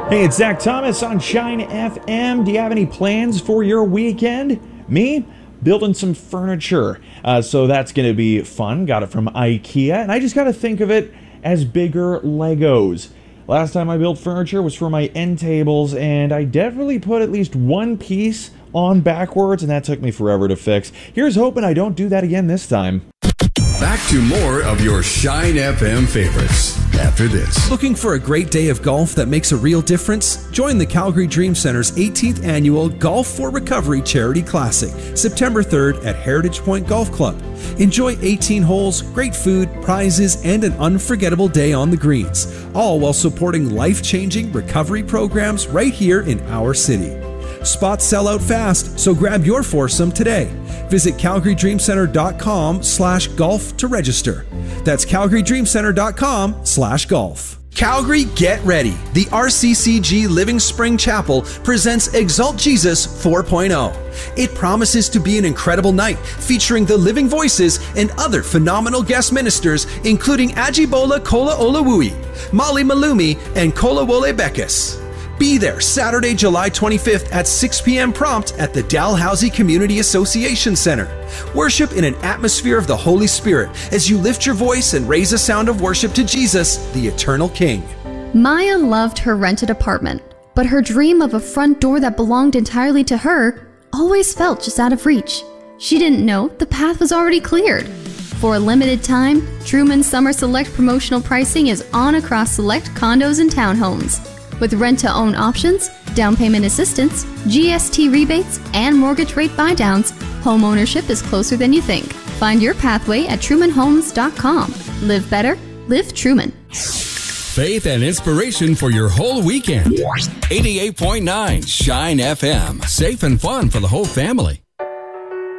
Hey, it's Zach Thomas on Shine FM. Do you have any plans for your weekend? Me? Building some furniture. So that's going to be fun. Got it from IKEA. And I just got to think of it as bigger Legos. Last time I built furniture was for my end tables, and I definitely put at least one piece on backwards, and that took me forever to fix. Here's hoping I don't do that again this time. Back to more of your Shine FM favorites after this. Looking for a great day of golf that makes a real difference? Join the Calgary Dream Center's 18th annual Golf for Recovery Charity Classic, September 3rd at Heritage Point Golf Club. Enjoy 18 holes, great food, prizes, and an unforgettable day on the greens, all while supporting life-changing recovery programs right here in our city. Spots sell out fast, so grab your foursome today. Visit calgarydreamcenter.com/golf to register. That's calgarydreamcenter.com/golf. Calgary, get ready. The RCCG Living Spring Chapel presents Exalt Jesus 4.0. It promises to be an incredible night featuring the living voices and other phenomenal guest ministers, including Ajibola Kola Olawui, Molly Malumi, and Kolawole Beckes. Be there Saturday, July 25th at 6 p.m. prompt at the Dalhousie Community Association Center. Worship in an atmosphere of the Holy Spirit as you lift your voice and raise a sound of worship to Jesus, the eternal King. Maya loved her rented apartment, but her dream of a front door that belonged entirely to her always felt just out of reach. She didn't know the path was already cleared. For a limited time, Truman's Summer Select promotional pricing is on across select condos and townhomes. With rent-to-own options, down payment assistance, GST rebates, and mortgage rate buydowns, homeownership is closer than you think. Find your pathway at trumanhomes.com. Live better, live Truman. Faith and inspiration for your whole weekend. 88.9 Shine FM. Safe and fun for the whole family.